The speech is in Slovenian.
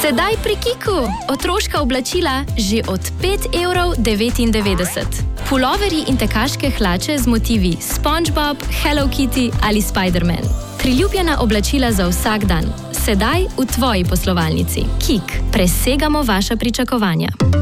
Sedaj pri Kiku. Otroška oblačila že od 5,99 €. Puloverji in tekaške hlače z motivi SpongeBob, Hello Kitty ali Spider-Man. Priljubljena oblačila za vsak dan. Sedaj v tvoji poslovalnici. Kik. Presegamo vaša pričakovanja.